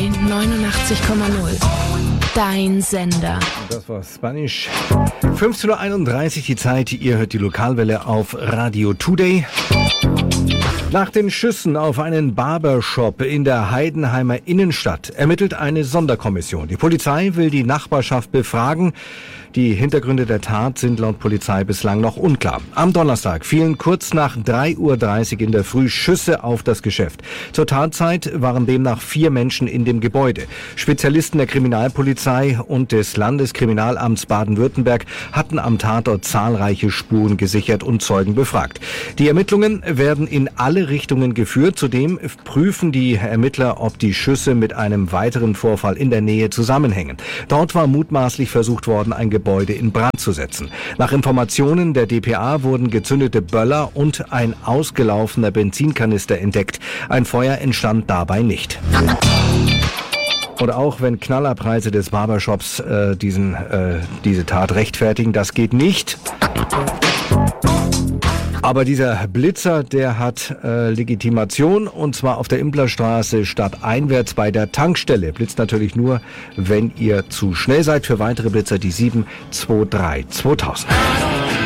89,0. Dein Sender. Das war Spanish. 15:31 Uhr die Zeit. Ihr hört die Lokalwelle auf Radio Today. Nach den Schüssen auf einen Barbershop in der Heidenheimer Innenstadt ermittelt eine Sonderkommission. Die Polizei will die Nachbarschaft befragen. Die Hintergründe der Tat sind laut Polizei bislang noch unklar. Am Donnerstag fielen kurz nach 3:30 Uhr in der Früh Schüsse auf das Geschäft. Zur Tatzeit waren demnach 4 Menschen in dem Gebäude. Spezialisten der Kriminalpolizei und des Landeskriminalamts Baden-Württemberg hatten am Tatort zahlreiche Spuren gesichert und Zeugen befragt. Die Ermittlungen werden in alle Richtungen geführt. Zudem prüfen die Ermittler, ob die Schüsse mit einem weiteren Vorfall in der Nähe zusammenhängen. Dort war mutmaßlich versucht worden, ein Gebäude in Brand zu setzen. Nach Informationen der dpa wurden gezündete Böller und ein ausgelaufener Benzinkanister entdeckt. Ein Feuer entstand dabei nicht. Und auch wenn Knallerpreise des Barbershops diese Tat rechtfertigen, das geht nicht. Aber dieser Blitzer, der hat Legitimation, und zwar auf der Implerstraße stadteinwärts bei der Tankstelle. Blitzt natürlich nur, wenn ihr zu schnell seid. Für weitere Blitzer die 723 2000.